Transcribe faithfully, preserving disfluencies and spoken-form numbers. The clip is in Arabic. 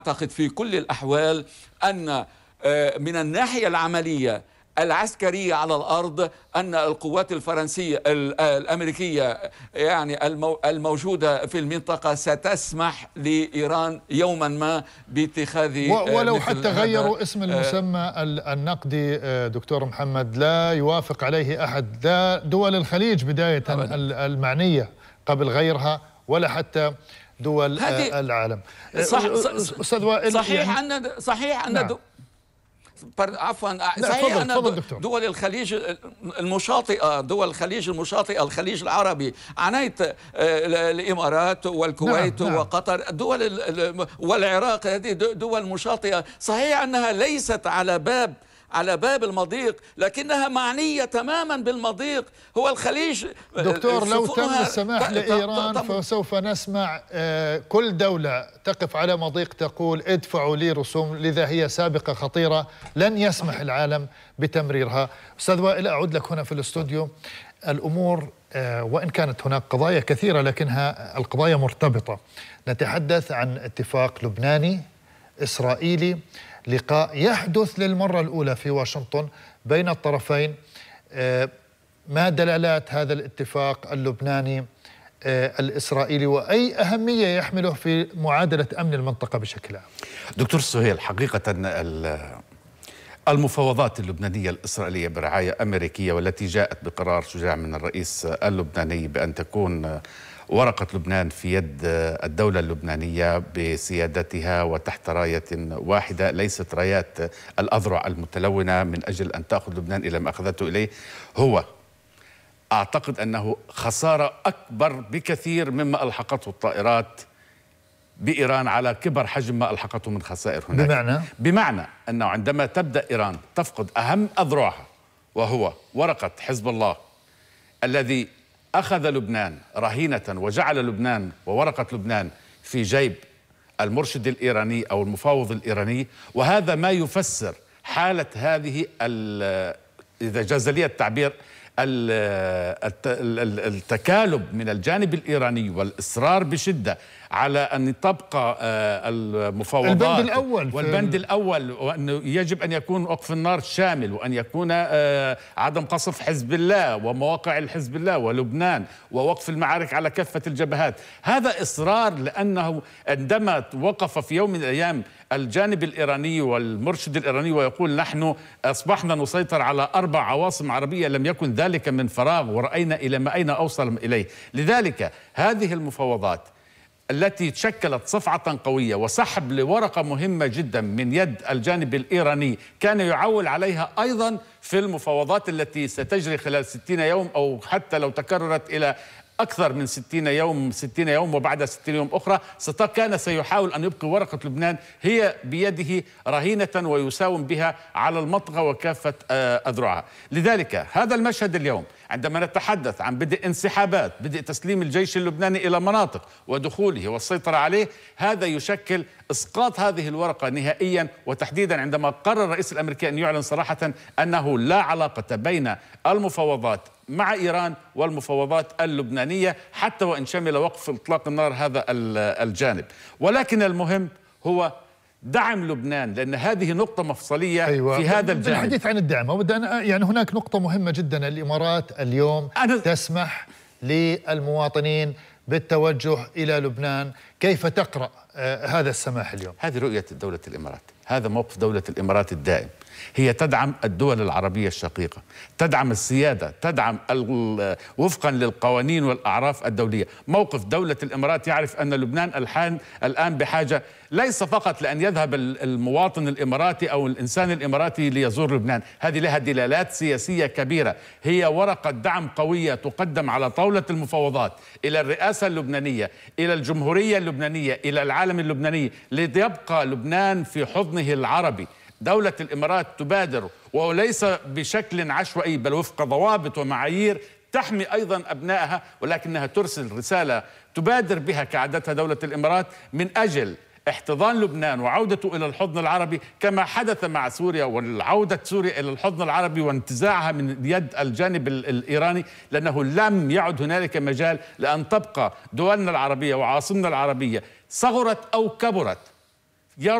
أعتقد في كل الأحوال أن من الناحية العملية العسكرية على الأرض أن القوات الفرنسية الأمريكية يعني الموجودة في المنطقة ستسمح لإيران يوما ما باتخاذ ولو حتى غيروا اسم المسمى النقدي دكتور محمد لا يوافق عليه أحد، لا دول الخليج بداية المعنية قبل غيرها ولا حتى دول العالم. صح أستاذ وائل، صحيح يعني أن صحيح أن نعم. عفوا صحيح أن دول الخليج المشاطئة دول الخليج المشاطئة الخليج العربي، عنيت الإمارات والكويت نعم. وقطر دول والعراق، هذه دول مشاطئة، صحيح أنها ليست على باب على باب المضيق لكنها معنية تماما بالمضيق. هو الخليج دكتور لو تم السماح لإيران فسوف نسمع كل دولة تقف على مضيق تقول ادفعوا لي رسوم، لذا هي سابقة خطيرة لن يسمح العالم بتمريرها. أستاذ وائل أعود لك هنا في الاستوديو. الأمور وإن كانت هناك قضايا كثيرة لكنها القضايا مرتبطة. نتحدث عن اتفاق لبناني إسرائيلي، لقاء يحدث للمرة الأولى في واشنطن بين الطرفين. ما دلالات هذا الاتفاق اللبناني الإسرائيلي وأي أهمية يحمله في معادلة أمن المنطقة بشكل عام؟ دكتور سهيل، حقيقة المفاوضات اللبنانية الإسرائيلية برعاية أمريكية والتي جاءت بقرار شجاع من الرئيس اللبناني بأن تكون ورقة لبنان في يد الدولة اللبنانية بسيادتها وتحت راية واحدة، ليست رايات الأذرع المتلونة من أجل أن تأخذ لبنان إلى ما أخذته إليه، هو أعتقد أنه خسارة أكبر بكثير مما ألحقته الطائرات بإيران على كبر حجم ما ألحقته من خسائر هناك. بمعنى؟ بمعنى أنه عندما تبدأ إيران تفقد أهم أذرعها وهو ورقة حزب الله الذي أخذ لبنان رهينة وجعل لبنان وورقة لبنان في جيب المرشد الإيراني أو المفاوض الإيراني، وهذا ما يفسر حالة هذه إذا جاز لي التعبير التكالب من الجانب الإيراني والإصرار بشدة على أن تبقى المفاوضات البند الأول والبند الأول، وأنه يجب أن يكون وقف النار شامل، وأن يكون عدم قصف حزب الله ومواقع الحزب الله ولبنان ووقف المعارك على كافة الجبهات. هذا إصرار، لأنه عندما وقف في يوم من الأيام الجانب الإيراني والمرشد الإيراني ويقول نحن أصبحنا نسيطر على أربع عواصم عربية، لم يكن ذلك من فراغ ورأينا إلى ما أين أوصل إليه. لذلك هذه المفاوضات التي شكلت صفعة قوية وسحب لورقة مهمة جدا من يد الجانب الإيراني كان يعول عليها أيضا في المفاوضات التي ستجري خلال ستين يوم، أو حتى لو تكررت إلى أكثر من ستين يوم ستين يوم وبعد ستين يوم أخرى، كان سيحاول أن يبقي ورقة لبنان هي بيده رهينة ويساوم بها على المنطقة وكافة أذرعها. لذلك هذا المشهد اليوم عندما نتحدث عن بدء انسحابات، بدء تسليم الجيش اللبناني إلى مناطق ودخوله والسيطرة عليه، هذا يشكل إسقاط هذه الورقة نهائيا، وتحديدا عندما قرر الرئيس الأمريكي أن يعلن صراحة أنه لا علاقة بين المفاوضات مع إيران والمفاوضات اللبنانية، حتى وإن شمل وقف إطلاق النار هذا الجانب. ولكن المهم هو دعم لبنان، لأن هذه نقطة مفصلية أيوة. في هذا الجانب. الحديث عن الدعم وبدأ يعني هناك نقطة مهمة جدا، الإمارات اليوم أنا... تسمح للمواطنين بالتوجه إلى لبنان، كيف تقرأ آه هذا السماح اليوم؟ هذه رؤية دولة الإمارات، هذا موقف دولة الإمارات الدائم. هي تدعم الدول العربية الشقيقة، تدعم السيادة، تدعم وفقا للقوانين والأعراف الدولية. موقف دولة الإمارات يعرف أن لبنان الحان الآن بحاجة ليس فقط لأن يذهب المواطن الإماراتي أو الإنسان الإماراتي ليزور لبنان، هذه لها دلالات سياسية كبيرة. هي ورقة دعم قوية تقدم على طاولة المفاوضات إلى الرئاسة اللبنانية، إلى الجمهورية اللبنانية، إلى العالم اللبناني، ليبقى لبنان في حضنه العربي. دولة الإمارات تبادر وليس بشكل عشوائي، بل وفق ضوابط ومعايير تحمي أيضا أبنائها، ولكنها ترسل رسالة تبادر بها كعادتها دولة الإمارات من أجل احتضان لبنان وعودته إلى الحضن العربي، كما حدث مع سوريا والعودة سوريا إلى الحضن العربي وانتزاعها من يد الجانب الإيراني، لأنه لم يعد هنالك مجال لأن تبقى دولنا العربية وعاصمنا العربية صغرت أو كبرت